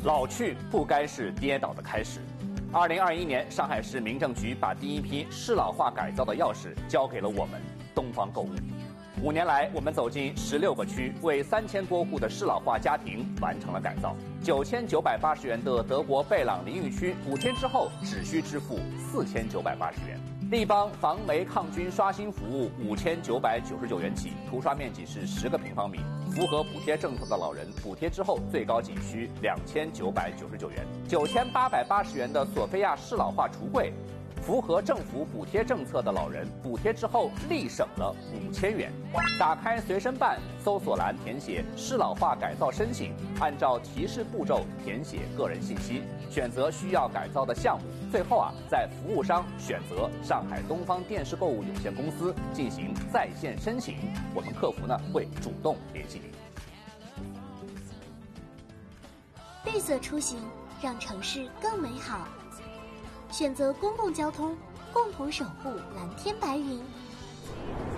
老去不该是跌倒的开始。2021年，上海市民政局把第一批适老化改造的钥匙交给了我们东方购物。5年来，我们走进16个区，为3000多户的适老化家庭完成了改造。9980元的德国贝朗淋浴区补贴之后，只需支付4980元。立邦防霉抗菌刷新服务5999元起，涂刷面积是10个平方米。符合补贴政策的老人，补贴之后最高仅需2999元。9880元的索菲亚适老化橱柜，符合政府补贴政策的老人，补贴之后立省了5000元。打开随身办，搜索栏填写适老化改造申请，按照提示步骤填写个人信息，选择需要改造的项目。最后在服务商选择上海东方电视购物有限公司进行在线申请，我们客服会主动联系您。 绿色出行，让城市更美好。选择公共交通，共同守护蓝天白云。